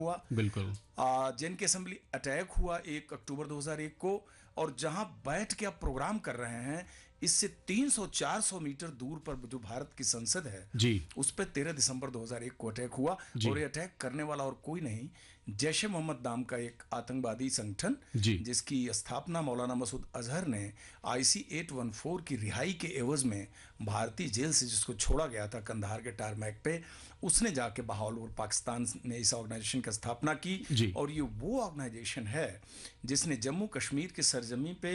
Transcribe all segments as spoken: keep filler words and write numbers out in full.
हुआ। बिल्कुल। जे एन के असेंबली अटैक हुआ एक अक्टूबर दो हज़ार एक को, और जहां बैठ के आप प्रोग्राम कर रहे हैं, इससे तीन सौ चार सौ मीटर दूर पर जो भारत की संसद है, जी उस पर तेरह दिसंबर दो हज़ार एक को अटैक हुआ। जी और ये अटैक करने वाला और कोई नहीं, जैश ए मोहम्मद नाम का एक आतंकवादी संगठन, जी जिसकी स्थापना मौलाना मसूद अजहर ने आई सी आठ सौ चौदह की रिहाई के एवज में भारतीय जेल से जिसको छोड़ा गया था कंधार के टारमैक पे, उसने जाके बहावलपुर पाकिस्तान में इस ऑर्गेनाइजेशन की स्थापना की। जी और ये वो ऑर्गेनाइजेशन है जिसने जम्मू कश्मीर की सरजमी पे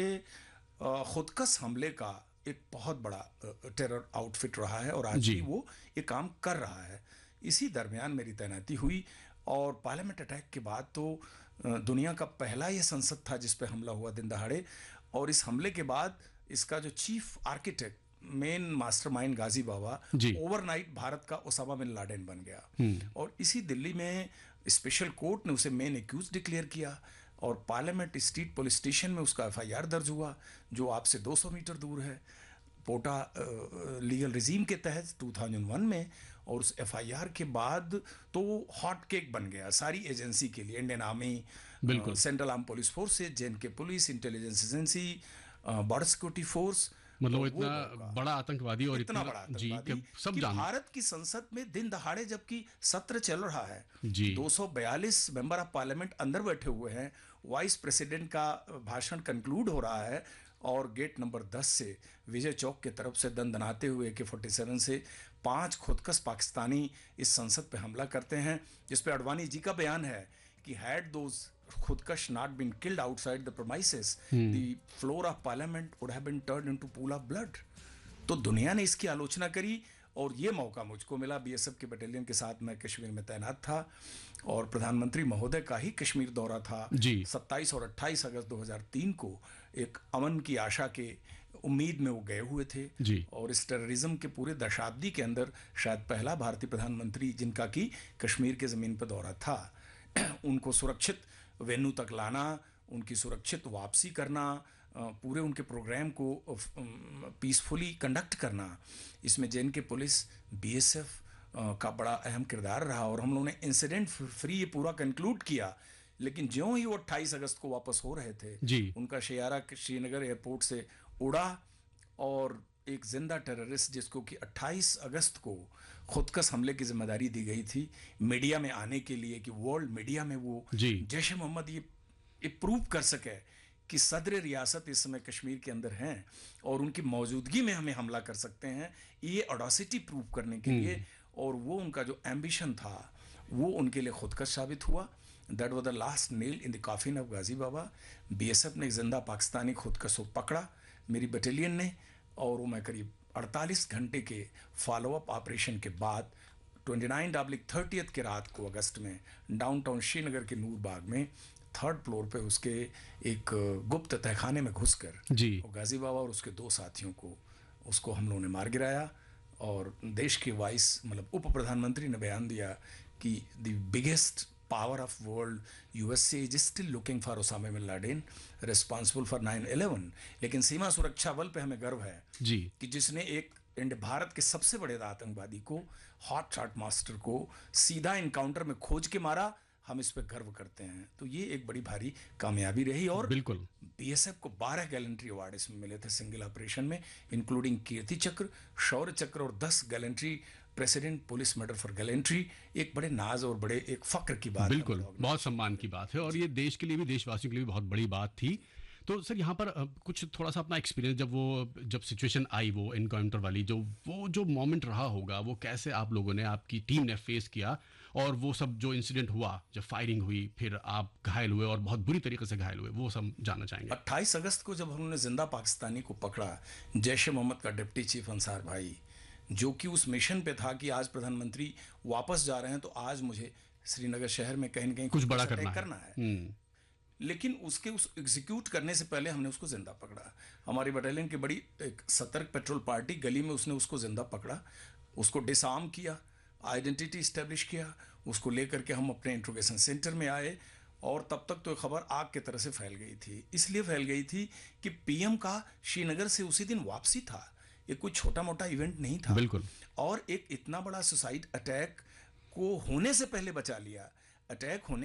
अ, खुदकश हमले का एक बहुत बड़ा अ, टेरर आउटफिट रहा है, और आज जी भी वो ये काम कर रहा है। इसी दरमियान मेरी तैनाती हुई, और पार्लियामेंट अटैक के बाद तो अ, दुनिया का पहला ये संसद था जिस पे हमला हुआ दिन दहाड़े। और इस हमले के बाद इसका जो चीफ आर्किटेक्ट, मेन मास्टरमाइंड गाजी बाबा, जी ओवरनाइट भारत का ओसामा बिन लाडेन बन गया। हम्म और इसी दिल्ली में स्पेशल कोर्ट ने उसे मेन एक्यूज डिक्लेयर किया, और पार्लियामेंट स्ट्रीट पुलिस स्टेशन में उसका एफ आई आर दर्ज हुआ, जो आपसे दो सौ मीटर दूर है, पोटा लीगल रिजीम के तहत दो हज़ार एक में। और उस एफ आई आर के बाद तो हॉट केक बन गया सारी एजेंसी के लिए, इंडियन आर्मी, बिल्कुल। सेंट्रल आर्म पुलिस फोर्सेज, जे एन के police, intelligence agency, border security force. मतलब वो और इतना वो मौका, बड़ा आतंकवादी और इतना इतना बड़ा जी आतंकवादी कि सब कि जान भारत की संसद में दिन दहाड़े जबकि सत्र चल रहा है, जी दो सौ बयालीस मेंबर ऑफ पार्लियामेंट अंदर बैठे हुए हैं, वाइस प्रेसिडेंट का भाषण कंक्लूड हो रहा है, और गेट नंबर दस से विजय चौक के तरफ से दंदनाते हुए के फोर्टी सेवन से पांच खुदकश पाकिस्तानी इस संसद पे हमला करते हैं, जिस पे अडवाणी जी का बयान है कि had those खुदकश not been killed outside the premises, the floor of parliament would have been turned into pool of blood। तो दुनिया ने इसकी आलोचना करी, और ये मौका मुझको मिला। बी एस एफ के बटालियन के साथ मैं कश्मीर में तैनात था, और प्रधानमंत्री महोदय का ही कश्मीर दौरा था जी सत्ताईस और अट्ठाईस अगस्त दो हज़ार तीन को। एक अमन की आशा के उम्मीद में वो गए हुए थे, जी और इस टेररिज्म के पूरे दशाब्दी के अंदर शायद पहला भारतीय प्रधानमंत्री जिनका कि कश्मीर के ज़मीन पर दौरा था। उनको सुरक्षित वेन्यू तक लाना, उनकी सुरक्षित वापसी करना, पूरे उनके प्रोग्राम को पीसफुली कंडक्ट करना, इसमें जे एन के पुलिस, बी एस एफ का बड़ा अहम किरदार रहा। और हम लोगों ने इंसिडेंट फ्री ये पूरा कंक्लूड किया। लेकिन ज्यों ही वो अट्ठाईस अगस्त को वापस हो रहे थे, जी उनका शेयारा श्रीनगर एयरपोर्ट से उड़ा, और एक जिंदा टेररिस्ट जिसको कि अट्ठाईस अगस्त को खुदकश हमले की जिम्मेदारी दी गई थी मीडिया में आने के लिए, कि वर्ल्ड मीडिया में वो जी जैश ए मोहम्मद ये, ये प्रूव कर सके कि सदर रियासत इस समय कश्मीर के अंदर हैं, और उनकी मौजूदगी में हमें हमला कर सकते हैं, ये ऑडासिटी प्रूव करने के लिए। और वो उनका जो एम्बिशन था वो उनके लिए खुदकश साबित हुआ। That was the last nail in the coffin of Ghazi Baba. B S F ने एक जिंदा पाकिस्तानी खुदकश को पकड़ा, मेरी बटालियन ने, और वो मैं करीब अड़तालीस घंटे के फॉलोअप ऑपरेशन के बाद उनतीस डाबलिक तीस के रात को अगस्त में डाउनटाउन श्रीनगर के नूर बाग में थर्ड फ्लोर पे उसके एक गुप्त तहखाने में घुसकर जी गाजी बाबा और उसके दो साथियों को उसको हम लोगों ने मार गिराया। और देश के वाइस मतलब उप प्रधानमंत्री ने बयान दिया कि the biggest power of world USA is still looking for Osama bin Laden responsible for nine eleven. लेकिन सीमा सुरक्षा बल पे हमें गर्व है जी कि जिसने एक इंड भारत के सबसे बड़े आतंकवादी को, हॉट शॉट मास्टर को सीधा इनकाउंटर में खोज के मारा। हम इस पे गर्व करते हैं। तो ये एक बड़ी भारी कामयाबी रही। और बिल्कुल बी एस एफ को बारह गैलेंट्री अवार्ड इसमें मिले थे सिंगल ऑपरेशन में, इंक्लूडिंग कीर्ति चक्र, शौर्य चक्र, और दस gallantry president police medal for gallantry. एक बड़े नाज और बड़े एक फक्र की बात है। बिल्कुल बहुत सम्मान की बात है, और ये देश के लिए भी, देशवासियों के लिए भी बहुत बड़ी बात थी। तो सर यहाँ पर कुछ थोड़ा सा अपना एक्सपीरियंस, जब वो जब सिचुएशन आई वो एनकाउंटर वाली, जो वो जो मोमेंट रहा होगा, वो कैसे आप लोगों ने, आपकी टीम ने फेस किया, और वो सब जो इंसिडेंट हुआ, जब फायरिंग हुई, फिर आप घायल हुए और बहुत बुरी तरीके से घायल हुए, वो सब जानना चाहेंगे। अट्ठाईस अगस्त को जब हमने जिंदा पाकिस्तानी को पकड़ा, जैश ए मोहम्मद का डिप्टी चीफ अंसार भाई, जो कि उस मिशन पे था कि आज प्रधानमंत्री वापस जा रहे हैं, तो आज मुझे श्रीनगर शहर में कहीं ना कहीं कुछ बड़ा अटैक करना है, करना है। लेकिन उसके उस एग्जीक्यूट करने से पहले हमने उसको जिंदा पकड़ा। हमारी बटालियन की बड़ी एक सतर्क पेट्रोल पार्टी गली में उसने उसको जिंदा पकड़ा, उसको डिसआर्म किया, आइडेंटिटी इस्टेब्लिश किया, उसको लेकर के हम अपने इंट्रोगेशन सेंटर में आए। और तब तक तो खबर आग की तरह से फैल गई थी। इसलिए फैल गई थी कि पी एम का श्रीनगर से उसी दिन वापसी था, ये कोई छोटा मोटा इवेंट नहीं था। बिल्कुल। और एक इतना बड़ा सुसाइड अटैक को होने से पहले बचा लिया। अटैक होने